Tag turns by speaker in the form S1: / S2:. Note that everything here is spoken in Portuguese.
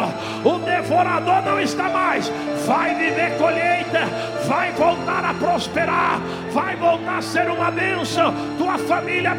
S1: O devorador não está mais. Vai viver colheita, vai voltar a prosperar, vai voltar a ser uma bênção. Tua família